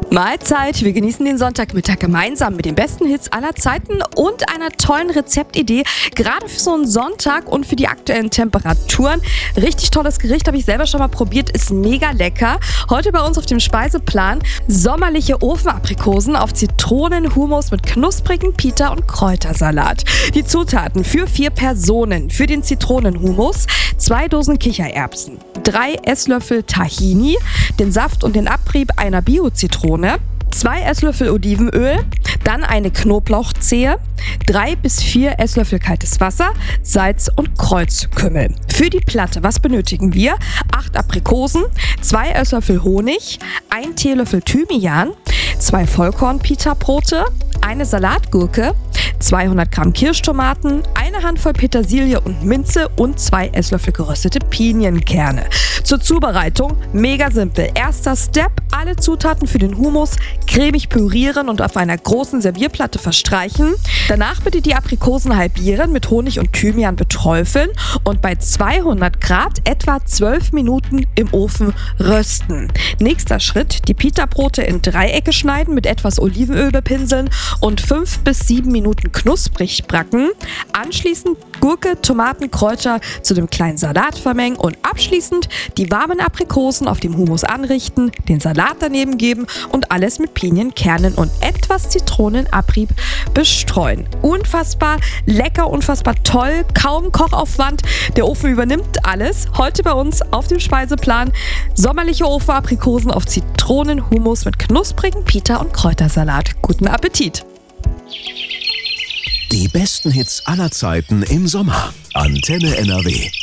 Mahlzeit, wir genießen den Sonntagmittag gemeinsam mit den besten Hits aller Zeiten und einer tollen Rezeptidee, gerade für so einen Sonntag und für die aktuellen Temperaturen. Richtig tolles Gericht, habe ich selber schon mal probiert, ist mega lecker. Heute bei uns auf dem Speiseplan sommerliche Ofenaprikosen auf Zitronen-Hummus mit knusprigen Pita- und Kräutersalat. Die Zutaten für 4 Personen: für den Zitronenhummus 2 Dosen Kichererbsen, 3 Esslöffel Tahini, den Saft und den Abrieb einer Bio-Zitrone, 2 Esslöffel Olivenöl, dann eine Knoblauchzehe, 3 bis 4 Esslöffel kaltes Wasser, Salz und Kreuzkümmel. Für die Platte, was benötigen wir? 8 Aprikosen, 2 Esslöffel Honig, 1 Teelöffel Thymian, 2 Vollkorn-Pita-Brote, eine Salatgurke, 200 Gramm Kirschtomaten, eine Handvoll Petersilie und Minze und 2 Esslöffel geröstete Pinienkerne. Zur Zubereitung mega simpel. Erster Step: alle Zutaten für den Hummus cremig pürieren und auf einer großen Servierplatte verstreichen. Danach bitte die Aprikosen halbieren, mit Honig und Thymian beträufeln und bei 200 Grad etwa 12 Minuten im Ofen rösten. Nächster Schritt: die Pita-Brote in Dreiecke schneiden, mit etwas Olivenöl bepinseln und 5 bis 7 Minuten knusprig backen. Anschließend Gurke, Tomaten, Kräuter zu dem kleinen Salat vermengen und abschließend die warmen Aprikosen auf dem Hummus anrichten, den Salat daneben geben und alles mit Pinienkernen und etwas Zitronenabrieb bestreuen. Unfassbar lecker, unfassbar toll, kaum Kochaufwand. Der Ofen übernimmt alles. Heute bei uns auf dem Speiseplan sommerliche Ofenaprikosen auf Zitronenhummus mit knusprigen Pita- und Kräutersalat. Guten Appetit! Die besten Hits aller Zeiten im Sommer. Antenne NRW.